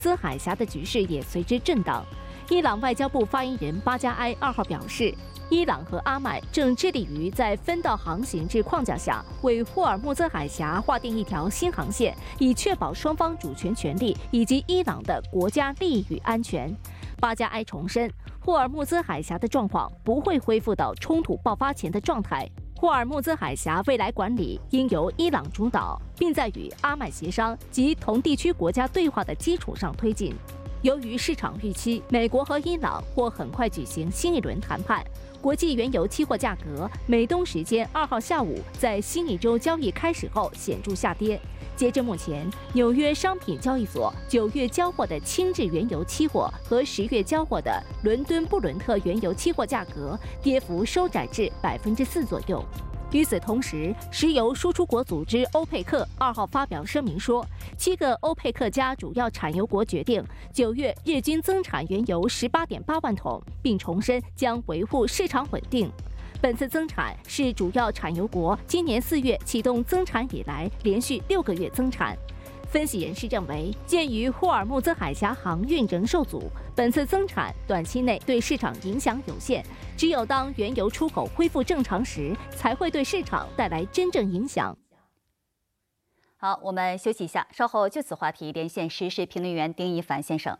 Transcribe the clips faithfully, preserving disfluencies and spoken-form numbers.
兹海峡的局势也随之震荡。伊朗外交部发言人巴加埃二号表示，伊朗和阿曼正致力于在分道航行之框架下，为霍尔木兹海峡划定一条新航线，以确保双方主权权利以及伊朗的国家利益与安全。巴加埃重申，霍尔木兹海峡的状况不会恢复到冲突爆发前的状态。霍尔木兹海峡未来管理应由伊朗主导，并在与阿曼协商及同地区国家对话的基础上推进。由于市场预期美国和伊朗或很快举行新一轮谈判，国际原油期货价格美东时间二号下午在新一周交易开始后显著下跌。截至目前，纽约商品交易所九月交货的轻质原油期货和十月交货的伦敦布伦特原油期货价格跌幅收窄至百分之四左右。与此同时，石油输出国组织欧佩克二号发表声明说，七个欧佩克加主要产油国决定九月日均增产原油十八点八万桶，并重申将维护市场稳定。本次增产是主要产油国今年四月启动增产以来连续六个月增产。分析人士认为，鉴于霍尔木兹海峡航运仍受阻，本次增产短期内对市场影响有限。只有当原油出口恢复正常时，才会对市场带来真正影响。 好，我们休息一下，稍后就此话题连线时事评论员丁一凡先生。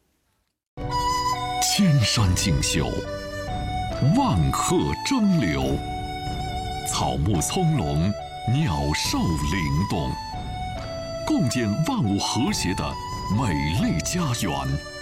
千山竞秀，万壑争流，草木葱茏，鸟兽灵动。共建万物和谐的美丽家园。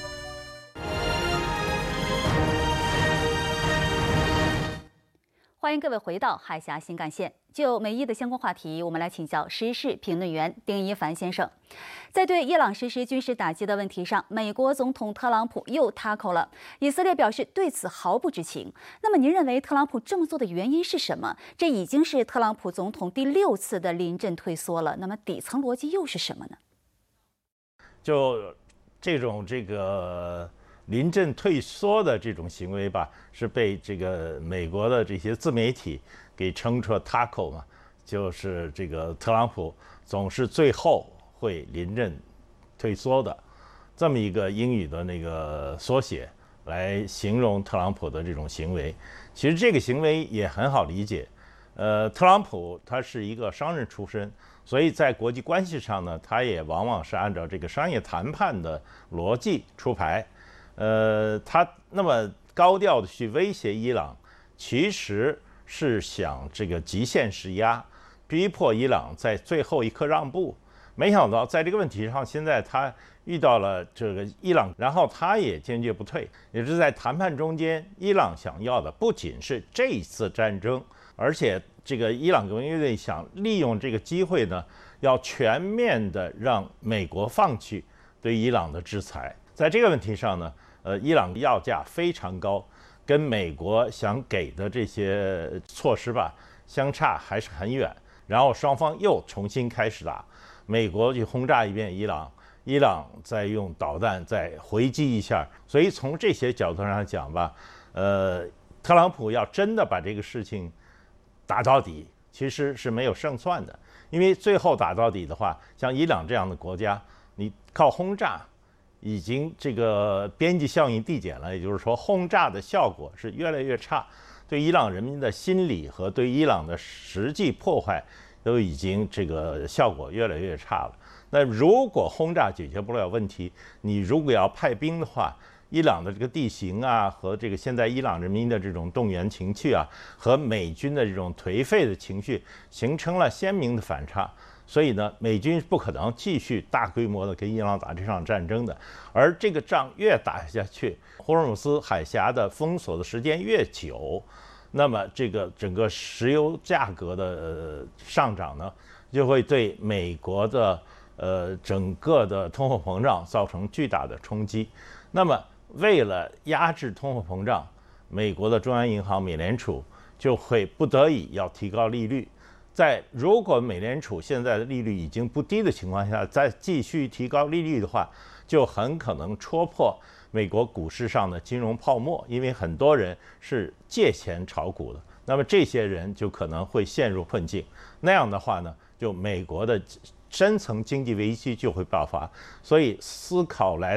欢迎各位回到海峡新干线。就美伊的相关话题，我们来请教时事评论员丁一凡先生。在对伊朗实施军事打击的问题上，美国总统特朗普又塌口了。以色列表示对此毫不知情。那么您认为特朗普这么做的原因是什么？这已经是特朗普总统第六次的临阵退缩了。那么底层逻辑又是什么呢？ 就这种这个临阵退缩的这种行为吧，是被这个美国的这些自媒体给称作 taco 嘛，就是这个特朗普总是最后会临阵退缩的这么一个英语的那个缩写来形容特朗普的这种行为。其实这个行为也很好理解，呃，特朗普他是一个商人出身，所以在国际关系上呢，他也往往是按照这个商业谈判的逻辑出牌。呃，他那么高调的去威胁伊朗，其实是想这个极限施压，逼迫伊朗在最后一刻让步。没想到在这个问题上，现在他遇到了这个伊朗，然后他也坚决不退。也是在谈判中间，伊朗想要的不仅是这一次战争，而且这个伊朗革命乐队想利用这个机会呢，要全面的让美国放弃对伊朗的制裁。在这个问题上呢，呃，伊朗要价非常高，跟美国想给的这些措施吧，相差还是很远。然后双方又重新开始打，美国去轰炸一遍伊朗，伊朗再用导弹再回击一下。所以从这些角度上讲吧，呃，特朗普要真的把这个事情打到底，其实是没有胜算的。因为最后打到底的话，像伊朗这样的国家，你靠轰炸已经这个边际效应递减了，也就是说轰炸的效果是越来越差，对伊朗人民的心理和对伊朗的实际破坏都已经这个效果越来越差了。那如果轰炸解决不了问题，你如果要派兵的话，伊朗的这个地形啊，和这个现在伊朗人民的这种动员情绪啊，和美军的这种颓废的情绪形成了鲜明的反差。所以呢，美军不可能继续大规模的跟伊朗打这场战争的。而这个仗越打下去，霍尔木兹海峡的封锁的时间越久，那么这个整个石油价格的、呃、上涨呢，就会对美国的呃整个的通货膨胀造成巨大的冲击。那么为了压制通货膨胀，美国的中央银行美联储就会不得已要提高利率。在如果美联储现在的利率已经不低的情况下，再继续提高利率的话，就很可能戳破美国股市上的金融泡沫，因为很多人是借钱炒股的，那么这些人就可能会陷入困境。那样的话呢，就美国的深层经济危机就会爆发。所以思考来